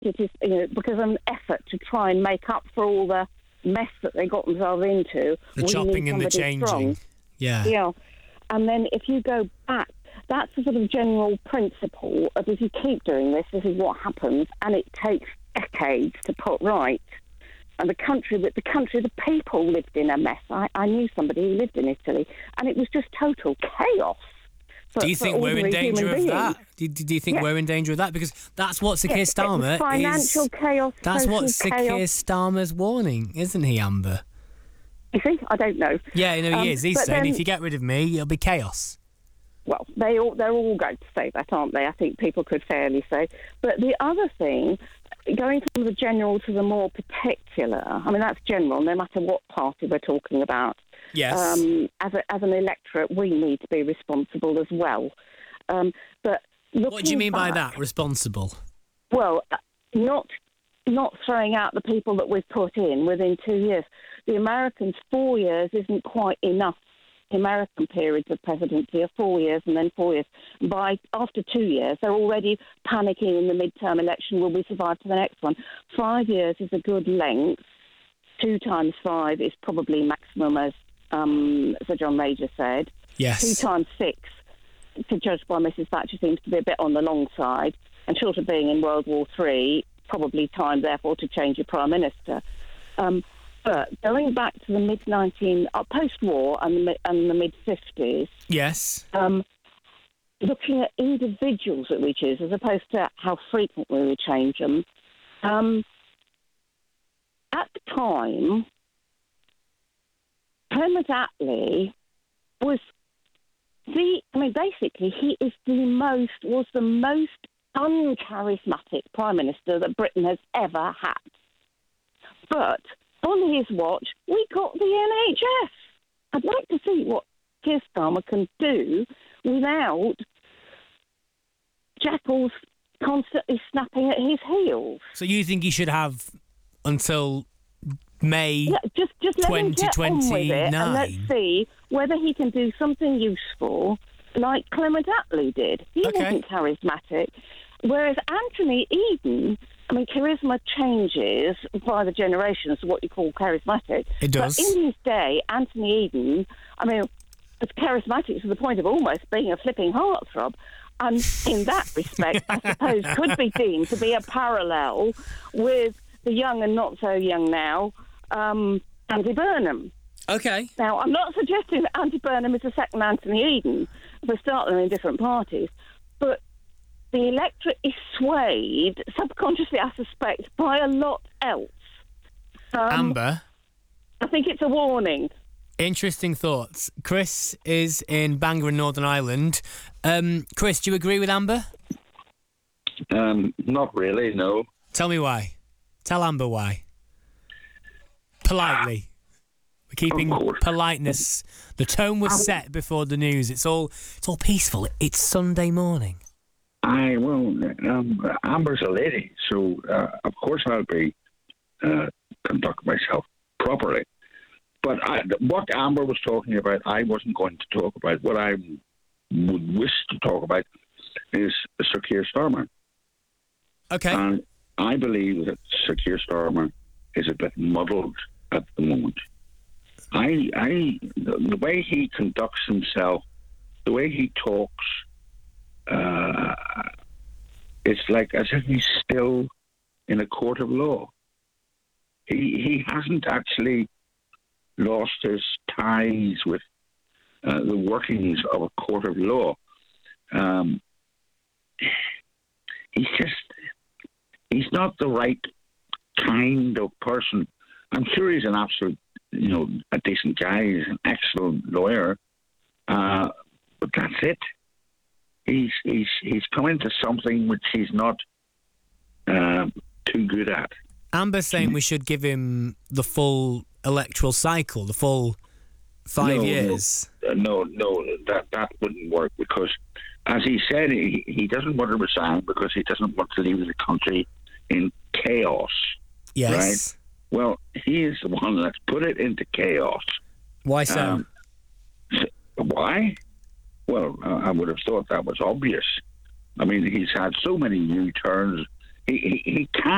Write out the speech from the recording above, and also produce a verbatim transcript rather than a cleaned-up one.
it is, you know, because of an effort to try and make up for all the mess that they got themselves into. The chopping and the changing. Strong. Yeah. Yeah. And then if you go back, that's a sort of general principle of if you keep doing this, this is what happens, and it takes decades to put right. And the country, the country, the people lived in a mess. I, I knew somebody who lived in Italy, and it was just total chaos. For, do you think we're in danger of beings. that? Do, do you think yes. we're in danger of that? Because that's what Sir Keir yes, Starmer financial is. chaos. That's what Sir chaos. Keir Starmer's warning, isn't he, Amber? You see, I don't know. Yeah, you know he um, is. He's saying then, if you get rid of me, it'll be chaos. Well, they all, they're all going to say that, aren't they? I think people could fairly say. But the other thing, going from the general to the more particular, I mean, that's general, no matter what party we're talking about. Yes. Um, as, a, as an electorate, we need to be responsible as well. Um, but what do you mean back, by that, responsible? Well, not not throwing out the people that we've put in within two years. The Americans, four years isn't quite enough. The American periods of presidency are four years and then four years. By after two years, they're already panicking in the midterm election. Will we survive to the next one? Five years is a good length. Two times five is probably maximum, as um, Sir John Major said. Yes. Two times six, to judge by Missus Thatcher, seems to be a bit on the long side. And short of being in World War Three, probably time, therefore, to change your Prime Minister. Um, but going back to the mid-nineteen, uh, post-war and the, and the mid-fifties... Yes. Um, looking at individuals that we choose, as opposed to how frequently we change them, um, at the time, Clement Attlee was the... I mean, basically, he is the most... was the most uncharismatic Prime Minister that Britain has ever had. But on his watch, we got the N H S. I'd like to see what Keir Starmer can do without jackals constantly snapping at his heels. So you think he should have until May yeah, just, just let him get on with it, and let's see whether he can do something useful like Clement Attlee did. He okay. wasn't charismatic. Whereas Anthony Eden, I mean, charisma changes by the generations to what you call charismatic. It does. But in his day, Anthony Eden, I mean, was charismatic to the point of almost being a flipping heartthrob. And in that respect, I suppose, could be deemed to be a parallel with the young and not so young now, um, Andy Burnham. Okay. Now, I'm not suggesting that Andy Burnham is a second Anthony Eden. For a start, they're in different parties. But the electorate is swayed, subconsciously, I suspect, by a lot else. Um, Amber? I think it's a warning. Interesting thoughts. Chris is in Bangor in Northern Ireland. Um, Chris, do you agree with Amber? Um, not really, no. Tell me why. Tell Amber why. Politely. We're keeping politeness. The tone was set before the news. It's all it's all peaceful. It's Sunday morning. I will. Um, Amber's a lady, so uh, of course I'll be uh, conduct myself properly. But I, what Amber was talking about, I wasn't going to talk about. What I would wish to talk about is Sir Keir Starmer. Okay. And I believe that Sir Keir Starmer is a bit muddled at the moment. I, I, the, the way he conducts himself, the way he talks, uh, it's like as if he's still in a court of law. He he hasn't actually lost his ties with uh, the workings of a court of law. Um, he's just, he's not the right kind of person. I'm sure he's an absolute, you know, a decent guy. He's an excellent lawyer. Uh, but that's it. He's, he's, he's come into something which he's not uh, too good at. Amber's saying we should give him the full electoral cycle, the full five no, years. No, no, that that wouldn't work because, as he said, he, he doesn't want to resign because he doesn't want to leave the country in chaos. Yes. Right? Well, he is the one that's put it into chaos. Why so? Um, why? Well, I would have thought that was obvious. I mean, he's had so many U-turns. He, he, he can't